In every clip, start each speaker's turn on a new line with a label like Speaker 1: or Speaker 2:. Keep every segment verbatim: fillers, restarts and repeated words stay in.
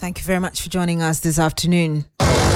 Speaker 1: Thank you very much for joining us this afternoon.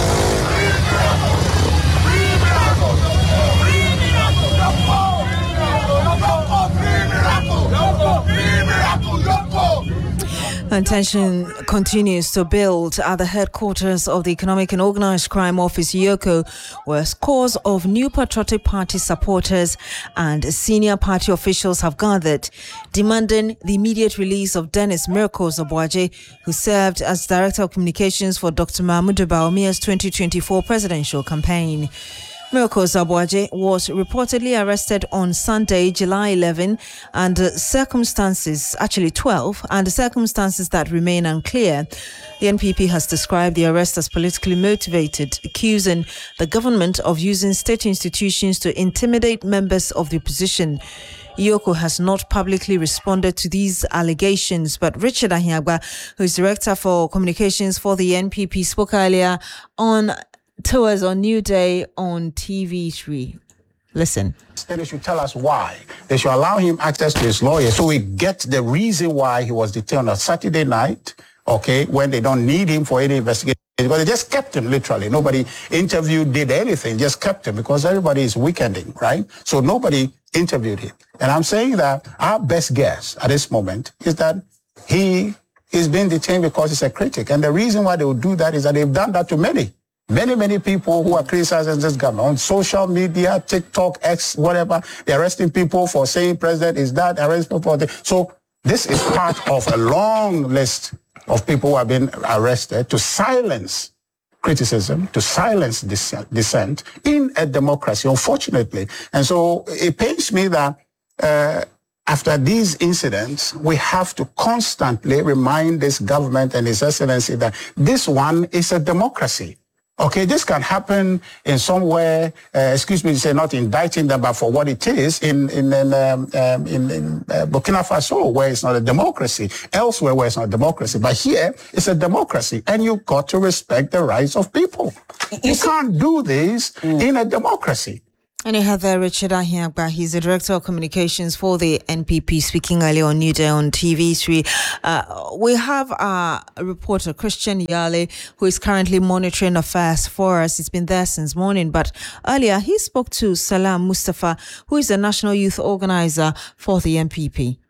Speaker 1: And tension continues to build at the headquarters of the Economic and Organised Crime Office, EOCO, where scores of New Patriotic Party supporters and senior party officials have gathered, demanding the immediate release of Dennis Miracles Obuaje, who served as Director of Communications for Doctor Mahmoud Bawumia's twenty twenty-four presidential campaign. Miracles Obuaje was reportedly arrested on Sunday, July eleventh, and the circumstances, actually twelve, and the circumstances that remain unclear. The N P P has described the arrest as politically motivated, accusing the government of using state institutions to intimidate members of the opposition. EOCO has not publicly responded to these allegations, but Richard Ahiagba, who is Director for Communications for the N P P, spoke earlier on to us on New Day on T V three. Listen.
Speaker 2: They should tell us why. They should allow him access to his lawyer so we get the reason why he was detained on Saturday night, okay, when they don't need him for any investigation. But they just kept him, literally. Nobody interviewed, did anything, just kept him because everybody is weekending, right? So nobody interviewed him. And I'm saying that our best guess at this moment is that he is being detained because he's a critic. And the reason why they would do that is that they've done that to many. Many, many people who are criticizing this government on social media, TikTok, X, whatever, they're arresting people for saying president is that, arresting people for this. So this is part of a long list of people who have been arrested to silence criticism, to silence dissent in a democracy, unfortunately. And so it pains me that uh, after these incidents, we have to constantly remind this government and His Excellency that this one is a democracy. Okay, this can happen in somewhere, uh, excuse me to say, not indicting them, but for what it is, in in in, um, um, in, in uh, Burkina Faso, where it's not a democracy, elsewhere where it's not a democracy. But here, it's a democracy, and you've got to respect the rights of people. You can't do this mm. in a democracy.
Speaker 1: And you have there Richard Ahiagba. He's the Director of Communications for the N P P, speaking earlier on New Day on T V three. Uh, we have uh, a reporter, Christian Yale, who is currently monitoring affairs for us. He's been there since morning. But earlier, he spoke to Salam Mustafa, who is the National Youth Organizer for the N P P.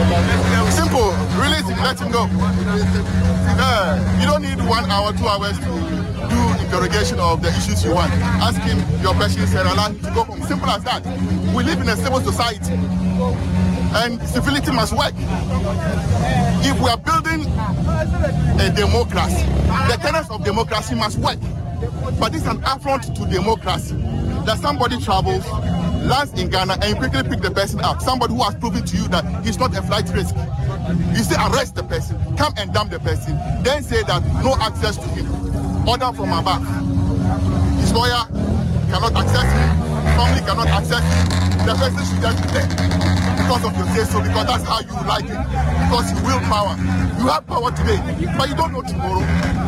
Speaker 3: Simple. Release him. Let him go. Uh, you don't need one hour, two hours to do interrogation of the issues you want. Ask him your questions and allow him to go home. Simple as that. We live in a civil society, and civility must work. If we are building a democracy, the tenets of democracy must work. But this is an affront to democracy that somebody travels, lands in Ghana, and you quickly pick the person up. Somebody who has proven to you that he's not a flight risk. You say arrest the person, come and dump the person, then say that no access to him. Order from above. His lawyer cannot access him, family cannot access him. The person should just be there because of your say so, because that's how you like it. Because you will power. You have power today, but you don't know tomorrow.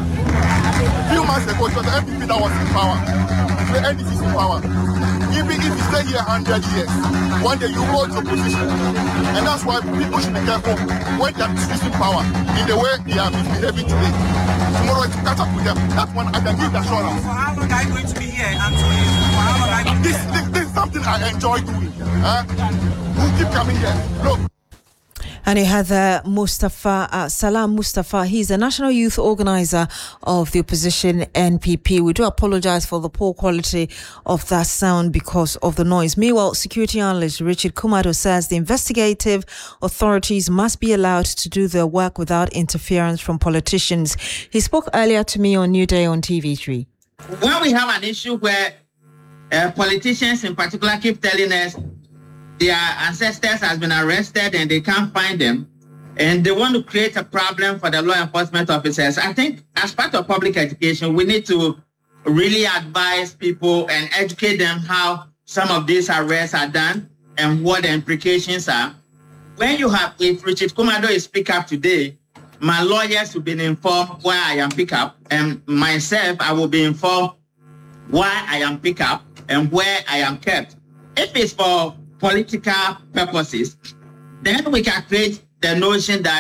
Speaker 3: A few months ago, it was the N P P that was in power. The N D C is in power. Even if you stay here one hundred years, one day you go to position. And that's why people should be careful when they are dismissing power in the way they are misbehaving today. Tomorrow to catch up with them. That's one I can give assurance.
Speaker 4: So how long are you going to be here until you for how long are you
Speaker 3: this, this, this is something I enjoy doing. Huh? We'll keep coming here. Look.
Speaker 1: And he had uh, Mustafa, uh, Salam Mustafa. He's the National Youth Organizer of the opposition N P P. We do apologize for the poor quality of that sound because of the noise. Meanwhile, security analyst Richard Kumado says the investigative authorities must be allowed to do their work without interference from politicians. He spoke earlier to me on New Day on T V three.
Speaker 5: When we have an issue where uh, politicians in particular keep telling us their ancestors has been arrested and they can't find them, and they want to create a problem for the law enforcement officers. I think as part of public education, we need to really advise people and educate them how some of these arrests are done and what the implications are. When you have, if Richard Kumado is picked up today, my lawyers will be informed why I am picked up, and myself, I will be informed why I am picked up and where I am kept. If it's for political purposes, then we can create the notion that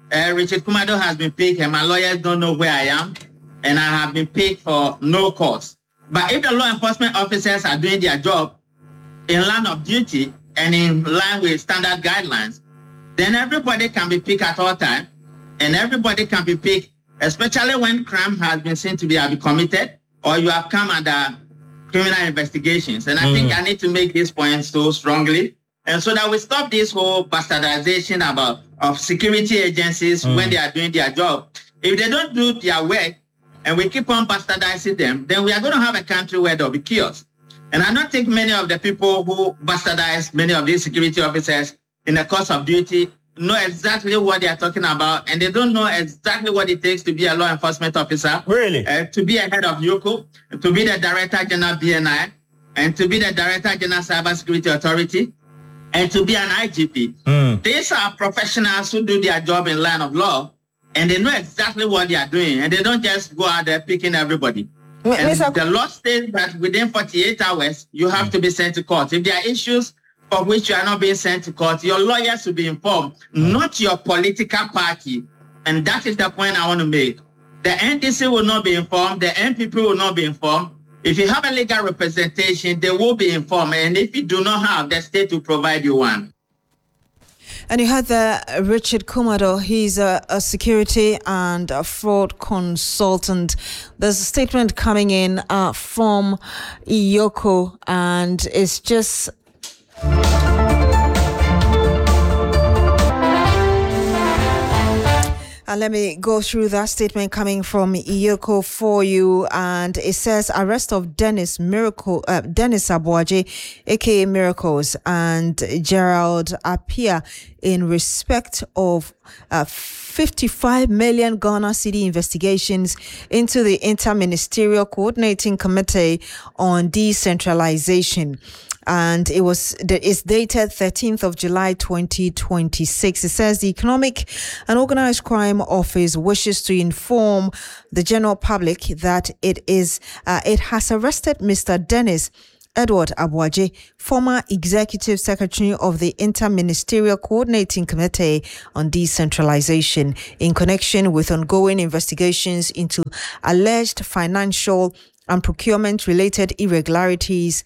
Speaker 5: uh, Richard Kumado has been picked and my lawyers don't know where I am, and I have been picked for no cause. But if the law enforcement officers are doing their job in line of duty and in line with standard guidelines, then everybody can be picked at all times, and everybody can be picked, especially when crime has been seen to be have been committed or you have come under criminal investigations. And I mm. think I need to make this point so strongly, and so that we stop this whole bastardization about of security agencies mm. when they are doing their job. If they don't do their work and we keep on bastardizing them, then we are going to have a country where there will be chaos. And I don't think many of the people who bastardize many of these security officers in the course of duty know exactly what they are talking about, and they don't know exactly what it takes to be a law enforcement officer.
Speaker 6: Really?
Speaker 5: Uh, to be a head of YOCO, to be the Director General B N I, and to be the Director General Cybersecurity Authority, and to be an I G P. Mm. These are professionals who do their job in line of law, and they know exactly what they are doing, and they don't just go out there picking everybody. M- and Mister the law states that within forty-eight hours, you have mm. to be sent to court. If there are issues for which you are not being sent to court, your lawyers will be informed, mm. not your political party. And that is the point I want to make. The N D C will not be informed. The N P P will not be informed. If you have a legal representation, they will be informed. And if you do not have, the state will provide you one.
Speaker 1: And you had the Richard Kumado. He's a, a security and a fraud consultant. There's a statement coming in uh, from YOCO, and it's just... And let me go through that statement coming from YOCO for you. And it says arrest of Dennis Miracle, uh, Dennis Abuaje, aka Miracles, and Gerald Appiah in respect of uh, fifty-five million Ghana Cedi investigations into the Interministerial Coordinating Committee on Decentralization. And it was it's dated thirteenth of July twenty twenty-six. It says the Economic and Organized Crime Office wishes to inform the general public that it is uh, it has arrested Mister Dennis Edward Abuaje, former Executive Secretary of the Interministerial Coordinating Committee on Decentralization, in connection with ongoing investigations into alleged financial and procurement-related irregularities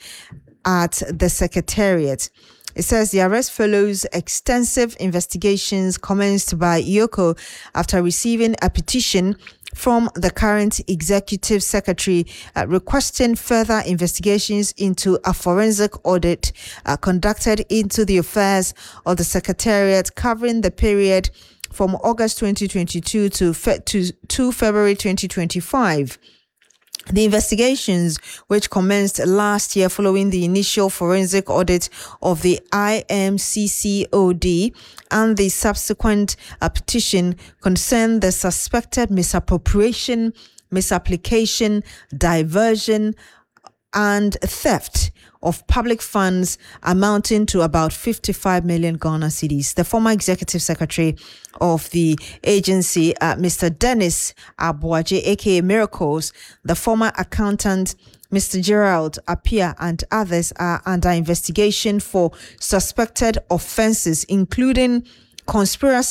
Speaker 1: at the Secretariat. It says the arrest follows extensive investigations commenced by YOCO after receiving a petition from the current Executive Secretary uh, requesting further investigations into a forensic audit uh, conducted into the affairs of the Secretariat covering the period from August twenty twenty-two to, fe- to, to February twenty twenty-five. The investigations, which commenced last year following the initial forensic audit of the I M C C O D and the subsequent uh, petition, concern the suspected misappropriation, misapplication, diversion, and theft of public funds amounting to about fifty-five million Ghana cedis. The former executive secretary of the agency, uh, Mister Dennis Abuaje, aka Miracles, the former accountant, Mister Gerald Appiah, and others are under investigation for suspected offences, including conspiracy